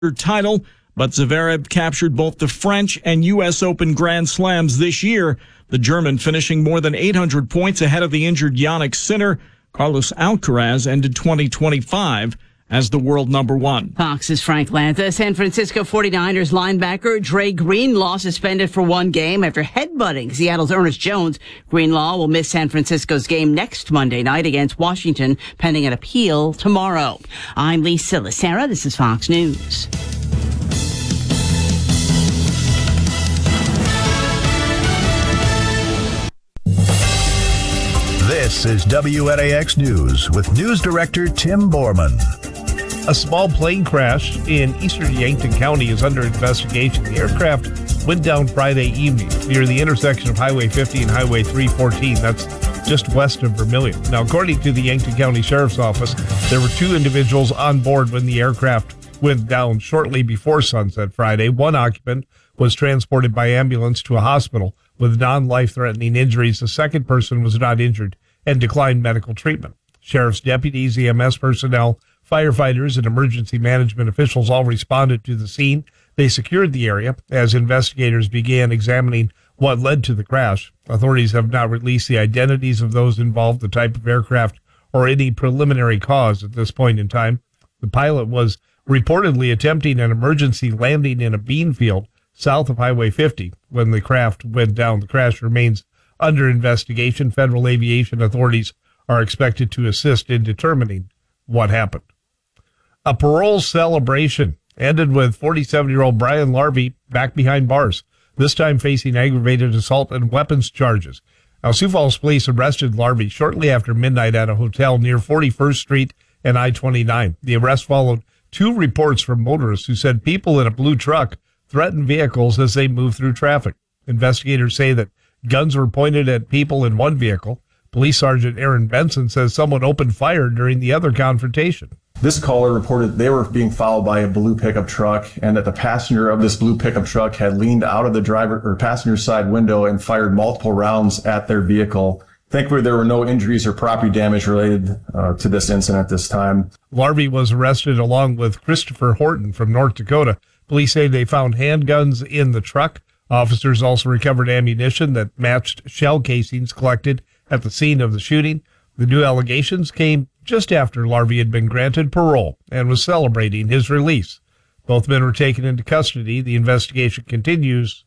title, but Zverev captured both the French and U.S. Open Grand Slams this year, the German finishing more than 800 points ahead of the injured Jannik Sinner. Carlos Alcaraz ended 2025 as the world number one. Fox's Frank Lantha. San Francisco 49ers linebacker Dre Greenlaw suspended for one game after headbutting Seattle's Ernest Jones. Greenlaw will miss San Francisco's game next Monday night against Washington, pending an appeal tomorrow. I'm Lisa Lacera. This is Fox News. This is WNAX News with News Director Tim Borman. A small plane crash in eastern Yankton County is under investigation. The aircraft went down Friday evening near the intersection of Highway 50 and Highway 314. That's just west of Vermilion. Now, according to the Yankton County Sheriff's Office, there were two individuals on board when the aircraft went down shortly before sunset Friday. One occupant was transported by ambulance to a hospital with non-life-threatening injuries. The second person was not injured and declined medical treatment. Sheriff's deputies, EMS personnel, firefighters, and emergency management officials all responded to the scene. They secured the area as investigators began examining what led to the crash. Authorities have not released the identities of those involved, the type of aircraft, or any preliminary cause at this point in time. The pilot was reportedly attempting an emergency landing in a bean field south of Highway 50 when the craft went down. The crash remains under investigation. Federal aviation authorities are expected to assist in determining what happened. A parole celebration ended with 47-year-old Brian Larvey back behind bars, this time facing aggravated assault and weapons charges. Now, Sioux Falls police arrested Larvey shortly after midnight at a hotel near 41st Street and I-29. The arrest followed two reports from motorists who said people in a blue truck threatened vehicles as they moved through traffic. Investigators say that guns were pointed at people in one vehicle. Police Sergeant Aaron Benson says someone opened fire during the other confrontation. This caller reported they were being followed by a blue pickup truck and that the passenger of this blue pickup truck had leaned out of the driver or passenger side window and fired multiple rounds at their vehicle. Thankfully, there were no injuries or property damage related to this incident at this time. Larvey was arrested along with Christopher Horton from North Dakota. Police say they found handguns in the truck. Officers also recovered ammunition that matched shell casings collected at the scene of the shooting. The new allegations came just after Larvey had been granted parole and was celebrating his release. Both men were taken into custody. The investigation continues.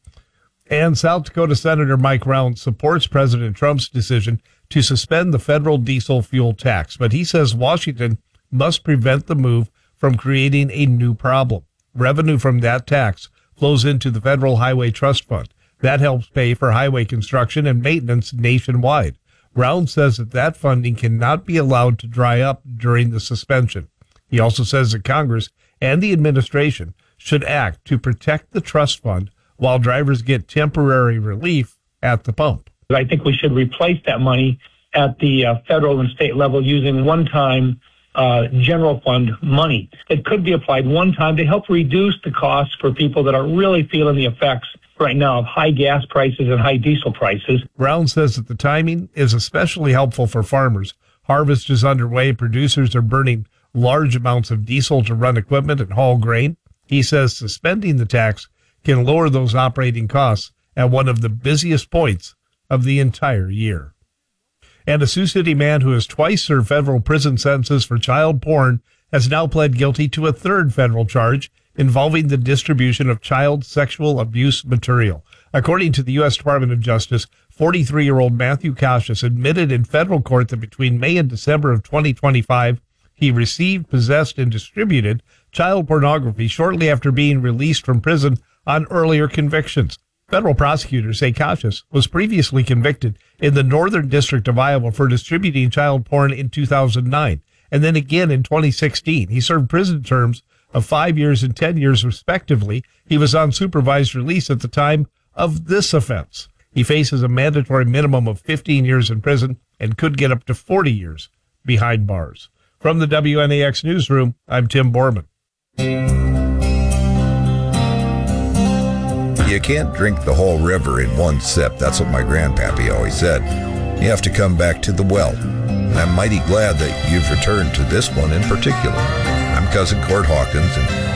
And South Dakota Senator Mike Rounds supports President Trump's decision to suspend the federal diesel fuel tax, but he says Washington must prevent the move from creating a new problem. Revenue from that tax flows into the Federal Highway Trust Fund. That helps pay for highway construction and maintenance nationwide. Rounds says that funding cannot be allowed to dry up during the suspension. He also says that Congress and the administration should act to protect the trust fund while drivers get temporary relief at the pump. I think we should replace that money at the federal and state level using one-time general fund money. It could be applied one time to help reduce the costs for people that are really feeling the effects right now of high gas prices and high diesel prices. Brown says that the timing is especially helpful for farmers. Harvest is underway. Producers are burning large amounts of diesel to run equipment and haul grain. He says suspending the tax can lower those operating costs at one of the busiest points of the entire year. And a Sioux City man who has twice served federal prison sentences for child porn has now pled guilty to a third federal charge involving the distribution of child sexual abuse material. According to the U.S. Department of Justice, 43-year-old Matthew Cautious admitted in federal court that between May and December of 2025, he received, possessed, and distributed child pornography shortly after being released from prison on earlier convictions. Federal prosecutors say Cautious was previously convicted in the Northern District of Iowa for distributing child porn in 2009, and then again in 2016. He served prison terms of 5 years and 10 years, respectively. He was on supervised release at the time of this offense. He faces a mandatory minimum of 15 years in prison and could get up to 40 years behind bars. From the WNAX newsroom, I'm Tim Borman. You can't drink the whole river in one sip. That's what my grandpappy always said. You have to come back to the well. I'm mighty glad that you've returned to this one in particular. I'm Cousin Court Hawkins, and